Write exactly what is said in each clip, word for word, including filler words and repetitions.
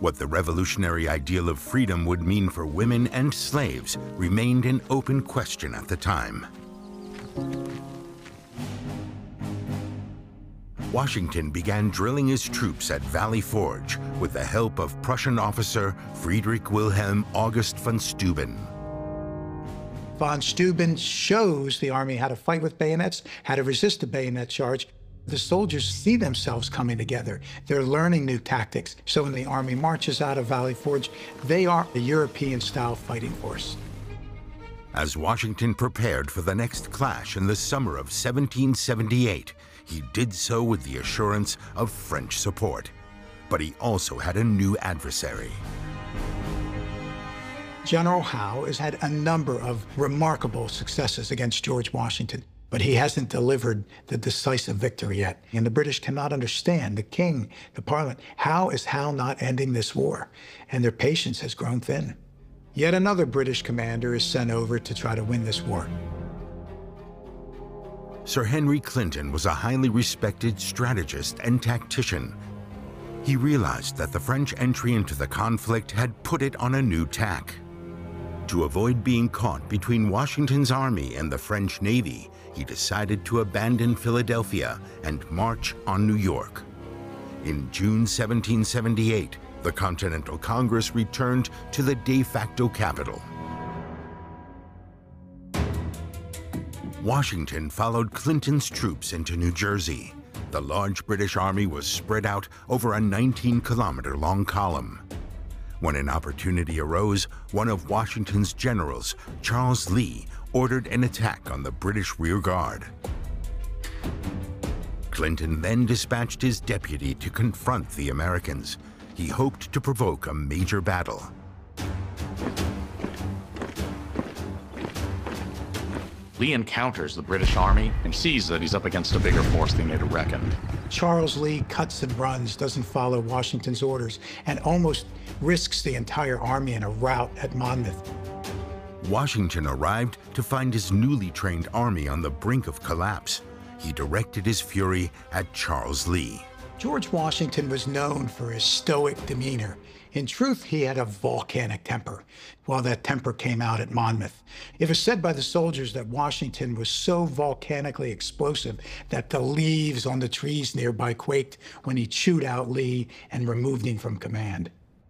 What the revolutionary ideal of freedom would mean for women and slaves remained an open question at the time. Washington began drilling his troops at Valley Forge with the help of Prussian officer Friedrich Wilhelm August von Steuben. Von Steuben shows the army how to fight with bayonets, how to resist a bayonet charge. The soldiers see themselves coming together. They're learning new tactics. So when the army marches out of Valley Forge, they are a European-style fighting force. As Washington prepared for the next clash in the summer of seventeen seventy-eight, he did so with the assurance of French support. But he also had a new adversary. General Howe has had a number of remarkable successes against George Washington, but he hasn't delivered the decisive victory yet. And the British cannot understand, the king, the parliament, how is Howe not ending this war? And their patience has grown thin. Yet another British commander is sent over to try to win this war. Sir Henry Clinton was a highly respected strategist and tactician. He realized that the French entry into the conflict had put it on a new tack. To avoid being caught between Washington's army and the French Navy, he decided to abandon Philadelphia and march on New York. In June seventeen seventy-eight, the Continental Congress returned to the de facto capital. Washington followed Clinton's troops into New Jersey. The large British army was spread out over a nineteen kilometer long column. When an opportunity arose, one of Washington's generals, Charles Lee, ordered an attack on the British rear guard. Clinton then dispatched his deputy to confront the Americans. He hoped to provoke a major battle. Lee encounters the British army and sees that he's up against a bigger force than he had reckoned. Charles Lee cuts and runs, doesn't follow Washington's orders, and almost risks the entire army in a rout at Monmouth. Washington arrived to find his newly trained army on the brink of collapse. He directed his fury at Charles Lee. George Washington was known for his stoic demeanor. In truth, he had a volcanic temper. Well, that temper came out at Monmouth. It was said by the soldiers that Washington was so volcanically explosive that the leaves on the trees nearby quaked when he chewed out Lee and removed him from command.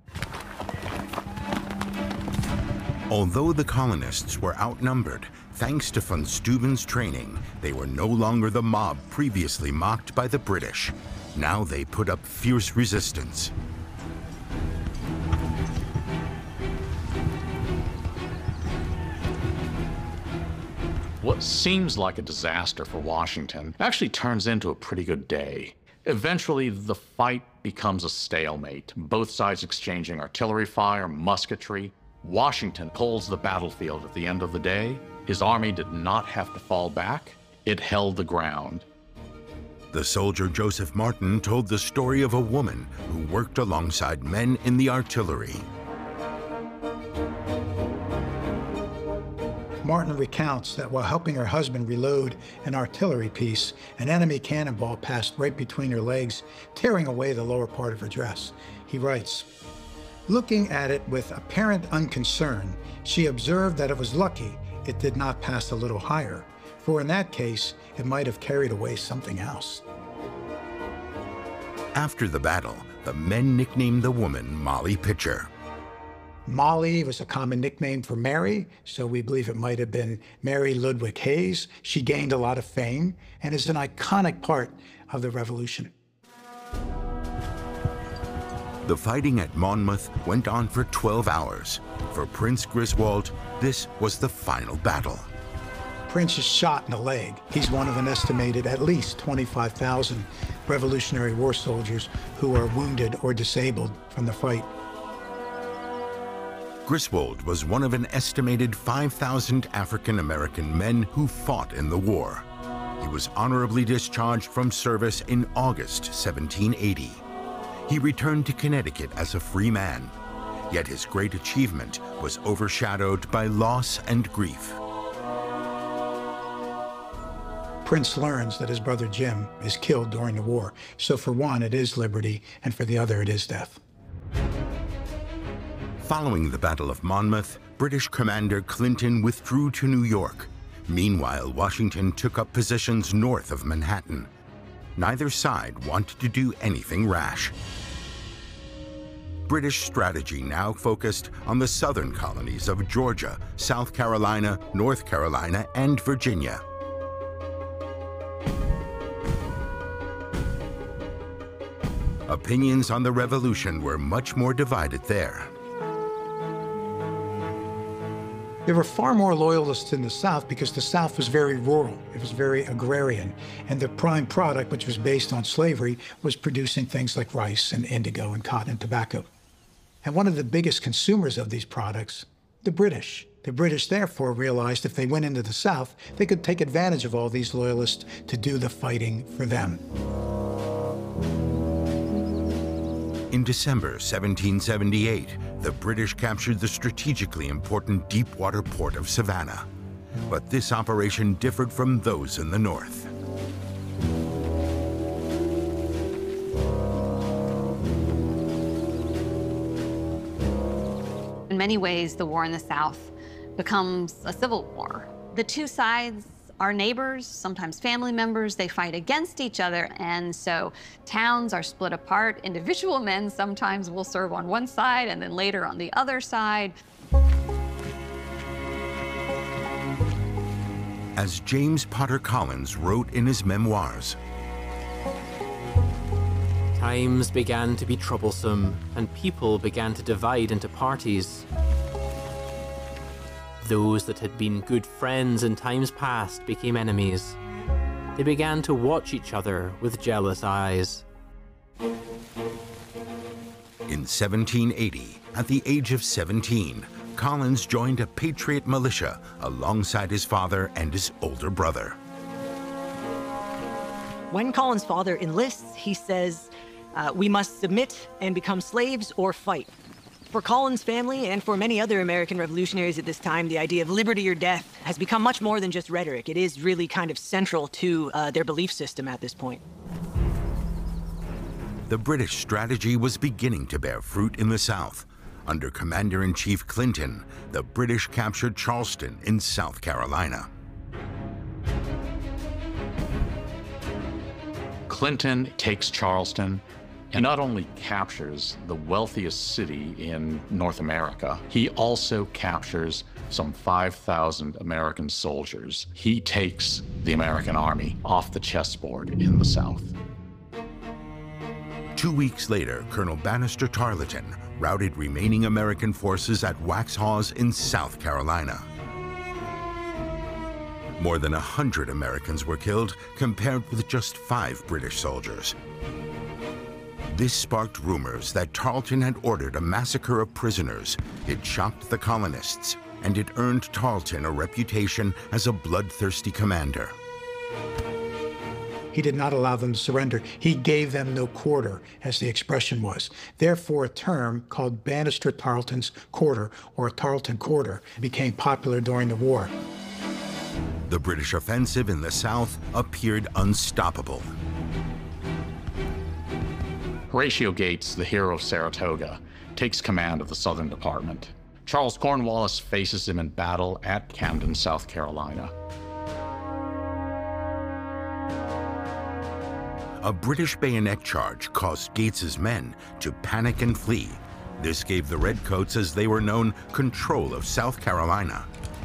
Although the colonists were outnumbered, thanks to von Steuben's training, they were no longer the mob previously mocked by the British. Now they put up fierce resistance. What seems like a disaster for Washington actually turns into a pretty good day. Eventually, the fight becomes a stalemate, both sides exchanging artillery fire, musketry. Washington pulls the battlefield at the end of the day. His army did not have to fall back. It held the ground. The soldier Joseph Martin told the story of a woman who worked alongside men in the artillery. Martin recounts that while helping her husband reload an artillery piece, an enemy cannonball passed right between her legs, tearing away the lower part of her dress. He writes, "Looking at it with apparent unconcern, she observed that it was lucky it did not pass a little higher, for in that case, it might have carried away something else." After the battle, the men nicknamed the woman Molly Pitcher. Molly was a common nickname for Mary, so we believe it might have been Mary Ludwig Hayes. She gained a lot of fame and is an iconic part of the Revolution. The fighting at Monmouth went on for twelve hours. For Prince Griswold, this was the final battle. Prince is shot in the leg. He's one of an estimated at least twenty-five thousand Revolutionary War soldiers who are wounded or disabled from the fight. Griswold was one of an estimated five thousand African-American men who fought in the war. He was honorably discharged from service in August seventeen eighty. He returned to Connecticut as a free man, yet his great achievement was overshadowed by loss and grief. Prince learns that his brother Jim is killed during the war, so for one it is liberty, and for the other it is death. Following the Battle of Monmouth, British commander Clinton withdrew to New York. Meanwhile, Washington took up positions north of Manhattan. Neither side wanted to do anything rash. British strategy now focused on the southern colonies of Georgia, South Carolina, North Carolina, and Virginia. Opinions on the revolution were much more divided there. There were far more loyalists in the South because the South was very rural. It was very agrarian. And the prime product, which was based on slavery, was producing things like rice and indigo and cotton and tobacco. And one of the biggest consumers of these products, the British. The British, therefore, realized if they went into the South, they could take advantage of all these loyalists to do the fighting for them. In December seventeen seventy-eight, the British captured the strategically important deep-water port of Savannah. But this operation differed from those in the north. In many ways, the war in the South becomes a civil war. The two sides are neighbors, sometimes family members. They fight against each other, and so towns are split apart. Individual men sometimes will serve on one side and then later on the other side. As James Potter Collins wrote in his memoirs, times began to be troublesome, and people began to divide into parties. Those that had been good friends in times past became enemies. They began to watch each other with jealous eyes. In seventeen eighty, at the age of seventeen, Collins joined a patriot militia alongside his father and his older brother. When Collins' father enlists, he says, uh, we must submit and become slaves or fight. For Collins' family and for many other American revolutionaries at this time, the idea of liberty or death has become much more than just rhetoric. It is really kind of central to uh, their belief system at this point. The British strategy was beginning to bear fruit in the South. Under Commander-in-Chief Clinton, the British captured Charleston in South Carolina. Clinton takes Charleston and not only captures the wealthiest city in North America, he also captures some five thousand American soldiers. He takes the American army off the chessboard in the South. Two weeks later, Colonel Bannister Tarleton routed remaining American forces at Waxhaws in South Carolina. More than a hundred Americans were killed, compared with just five British soldiers. This sparked rumors that Tarleton had ordered a massacre of prisoners. It shocked the colonists, and it earned Tarleton a reputation as a bloodthirsty commander. He did not allow them to surrender. He gave them no quarter, as the expression was. Therefore, a term called Bannister Tarleton's Quarter, or Tarleton Quarter, became popular during the war. The British offensive in the South appeared unstoppable. Horatio Gates, the hero of Saratoga, takes command of the Southern Department. Charles Cornwallis faces him in battle at Camden, South Carolina. A British bayonet charge caused Gates's men to panic and flee. This gave the Redcoats, as they were known, control of South Carolina.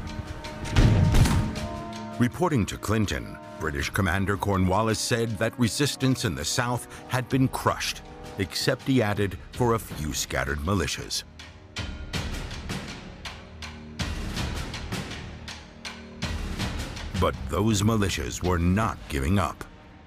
Reporting to Clinton, British Commander Cornwallis said that resistance in the South had been crushed, except, he added, for a few scattered militias. But those militias were not giving up.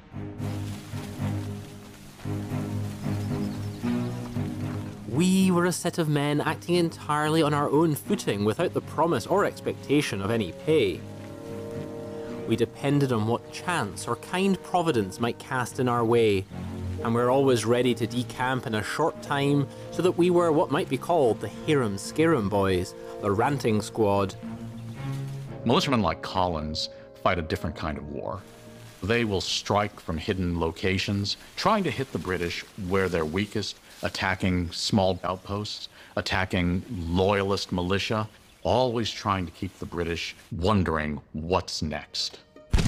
We were a set of men acting entirely on our own footing without the promise or expectation of any pay. We depended on what chance or kind providence might cast in our way, and we're always ready to decamp in a short time so that we were what might be called the harum-scarum boys, the ranting squad. Militiamen like Collins fight a different kind of war. They will strike from hidden locations, trying to hit the British where they're weakest, attacking small outposts, attacking loyalist militia, always trying to keep the British wondering what's next.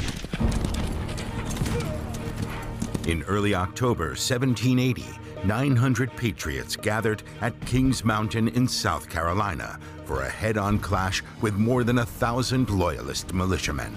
In early October seventeen eighty, nine hundred patriots gathered at Kings Mountain in South Carolina for a head-on clash with more than a thousand loyalist militiamen.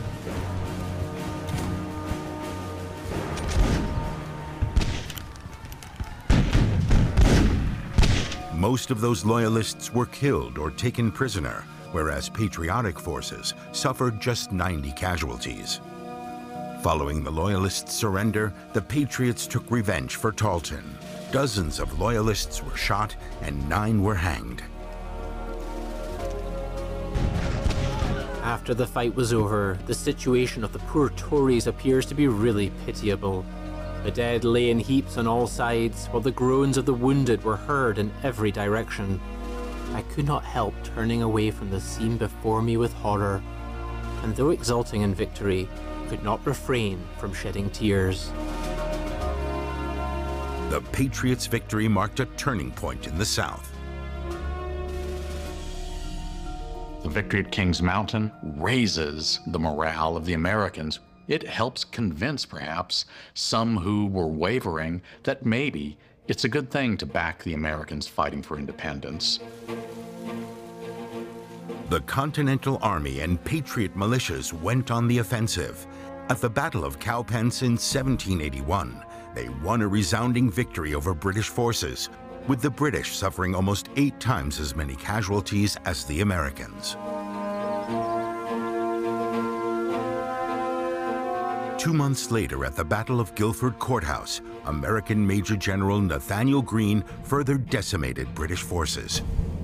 Most of those loyalists were killed or taken prisoner, whereas patriotic forces suffered just ninety casualties. Following the Loyalists' surrender, the Patriots took revenge for Tarleton. Dozens of Loyalists were shot and nine were hanged. After the fight was over, the situation of the poor Tories appears to be really pitiable. The dead lay in heaps on all sides, while the groans of the wounded were heard in every direction. I could not help turning away from the scene before me with horror, and though exulting in victory, could not refrain from shedding tears. The Patriots' victory marked a turning point in the South. The victory at Kings Mountain raises the morale of the Americans. It helps convince, perhaps, some who were wavering that maybe it's a good thing to back the Americans fighting for independence. The Continental Army and Patriot militias went on the offensive. At the Battle of Cowpens in seventeen eighty-one, they won a resounding victory over British forces, with the British suffering almost eight times as many casualties as the Americans. Two months later, at the Battle of Guilford Courthouse, American Major General Nathaniel Greene further decimated British forces.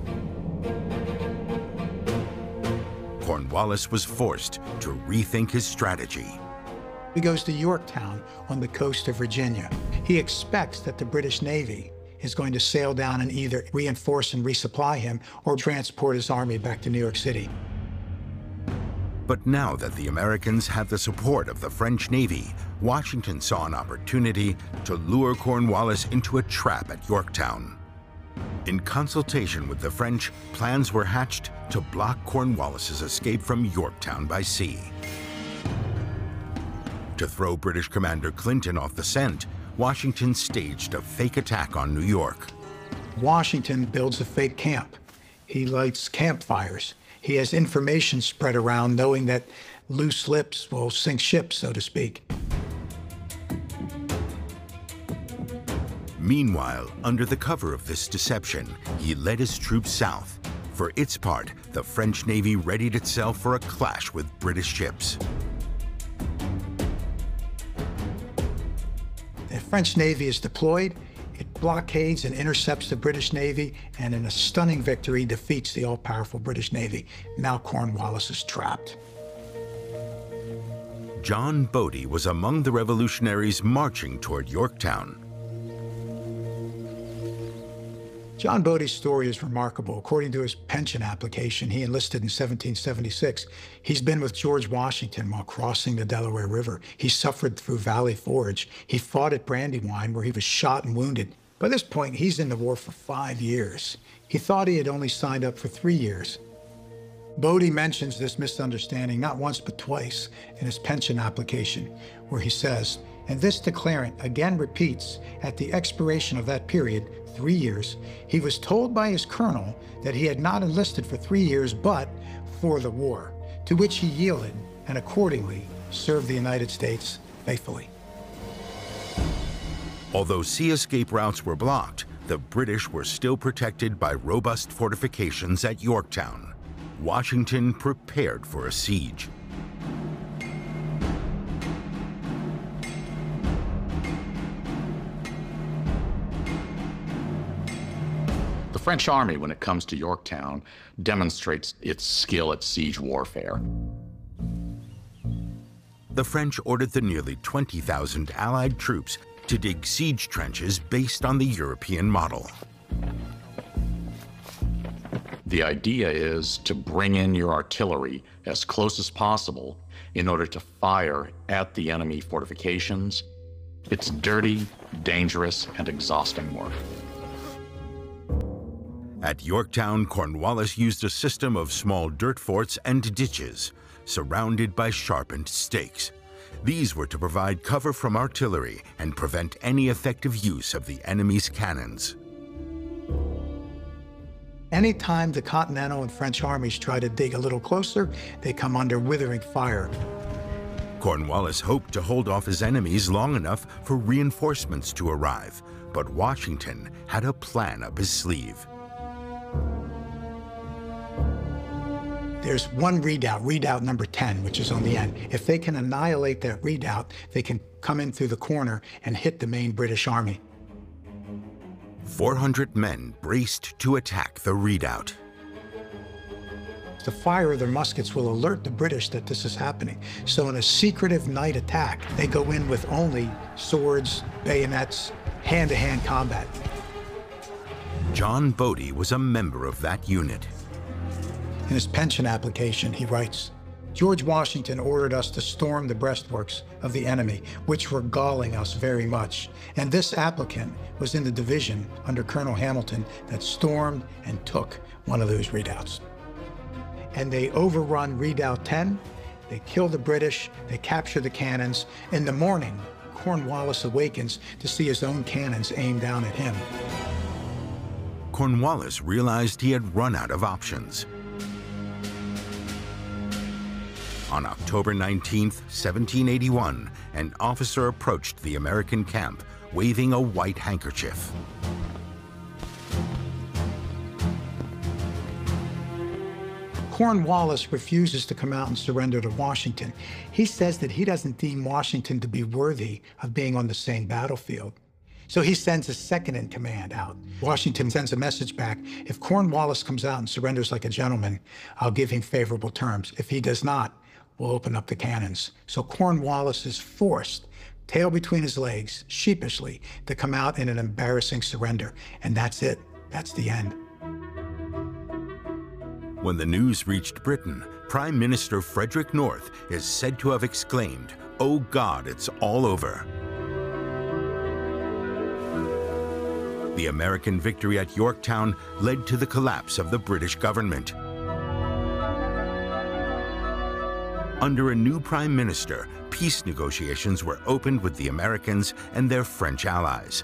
Cornwallis was forced to rethink his strategy. He goes to Yorktown on the coast of Virginia. He expects that the British Navy is going to sail down and either reinforce and resupply him or transport his army back to New York City. But now that the Americans had the support of the French Navy, Washington saw an opportunity to lure Cornwallis into a trap at Yorktown. In consultation with the French, plans were hatched to block Cornwallis's escape from Yorktown by sea. To throw British Commander Clinton off the scent, Washington staged a fake attack on New York. Washington builds a fake camp. He lights campfires. He has information spread around, knowing that loose lips will sink ships, so to speak. Meanwhile, under the cover of this deception, he led his troops south. For its part, the French Navy readied itself for a clash with British ships. The French Navy is deployed. It blockades and intercepts the British Navy, and in a stunning victory, defeats the all-powerful British Navy. Now Cornwallis is trapped. John Bodie was among the revolutionaries marching toward Yorktown. John Bodie's story is remarkable. According to his pension application, he enlisted in seventeen seventy-six. He's been with George Washington while crossing the Delaware River. He suffered through Valley Forge. He fought at Brandywine, where he was shot and wounded. By this point, he's in the war for five years. He thought he had only signed up for three years. Bodie mentions this misunderstanding not once but twice in his pension application, where he says, and this declarant again repeats, at the expiration of that period, three years, he was told by his colonel that he had not enlisted for three years, but for the war, to which he yielded and accordingly served the United States faithfully. Although sea escape routes were blocked, the British were still protected by robust fortifications at Yorktown. Washington prepared for a siege. The French army, when it comes to Yorktown, demonstrates its skill at siege warfare. The French ordered the nearly twenty thousand Allied troops to dig siege trenches based on the European model. The idea is to bring in your artillery as close as possible in order to fire at the enemy fortifications It's dirty, dangerous, and exhausting work. At Yorktown, Cornwallis used a system of small dirt forts and ditches, surrounded by sharpened stakes. These were to provide cover from artillery and prevent any effective use of the enemy's cannons. Anytime the Continental and French armies try to dig a little closer, they come under withering fire. Cornwallis hoped to hold off his enemies long enough for reinforcements to arrive, but Washington had a plan up his sleeve. There's one redoubt, redoubt number ten, which is on the end. If they can annihilate that redoubt, they can come in through the corner and hit the main British army. four hundred men braced to attack the redoubt. The fire of their muskets will alert the British that this is happening. So in a secretive night attack, they go in with only swords, bayonets, hand-to-hand combat. John Bodie was a member of that unit. In his pension application, he writes, George Washington ordered us to storm the breastworks of the enemy, which were galling us very much. And this applicant was in the division under Colonel Hamilton that stormed and took one of those redoubts. And they overrun Redoubt ten, they kill the British, they capture the cannons. In the morning, Cornwallis awakens to see his own cannons aimed down at him. Cornwallis realized he had run out of options. On October nineteenth, seventeen eighty-one, an officer approached the American camp, waving a white handkerchief. Cornwallis refuses to come out and surrender to Washington. He says that he doesn't deem Washington to be worthy of being on the same battlefield. So he sends a second-in-command out. Washington sends a message back, if Cornwallis comes out and surrenders like a gentleman, I'll give him favorable terms. If he does not, we'll open up the cannons. So Cornwallis is forced, tail between his legs, sheepishly, to come out in an embarrassing surrender. And that's it. That's the end. When the news reached Britain, Prime Minister Frederick North is said to have exclaimed, "Oh God, it's all over." The American victory at Yorktown led to the collapse of the British government. Under a new prime minister, peace negotiations were opened with the Americans and their French allies.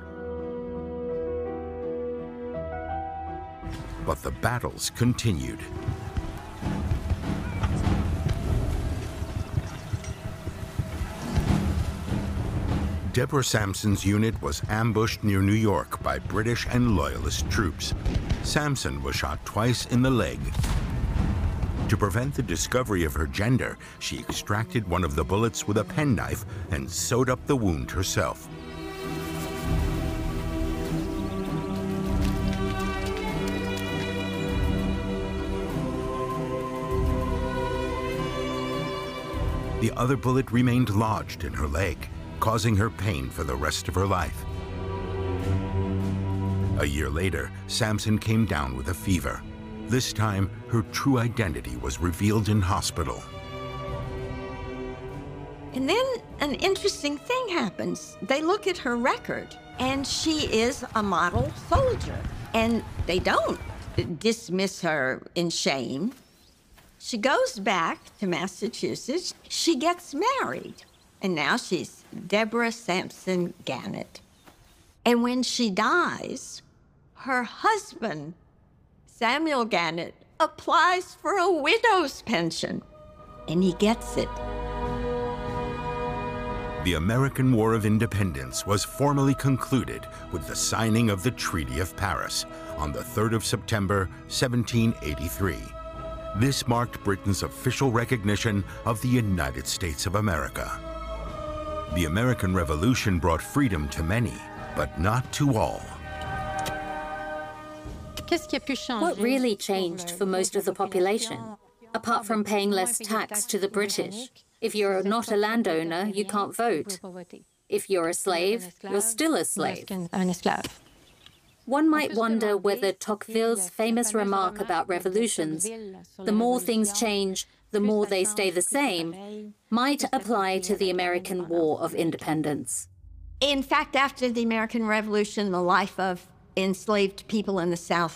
But the battles continued. Deborah Sampson's unit was ambushed near New York by British and Loyalist troops. Sampson was shot twice in the leg. To prevent the discovery of her gender, she extracted one of the bullets with a penknife and sewed up the wound herself. The other bullet remained lodged in her leg, causing her pain for the rest of her life. A year later, Sampson came down with a fever. This time, her true identity was revealed in hospital. And then an interesting thing happens. They look at her record, and she is a model soldier. And they don't dismiss her in shame. She goes back to Massachusetts. She gets married. And now she's Deborah Sampson Gannett. And when she dies, her husband, Samuel Gannett, applies for a widow's pension, and he gets it. The American War of Independence was formally concluded with the signing of the Treaty of Paris on the third of September, seventeen eighty-three. This marked Britain's official recognition of the United States of America. The American Revolution brought freedom to many, but not to all. What really changed for most of the population, apart from paying less tax to the British? If you're not a landowner, you can't vote. If you're a slave, you're still a slave. One might wonder whether Tocqueville's famous remark about revolutions, the more things change, the more they stay the same, might apply to the American War of Independence. In fact, after the American Revolution, the life of enslaved people in the South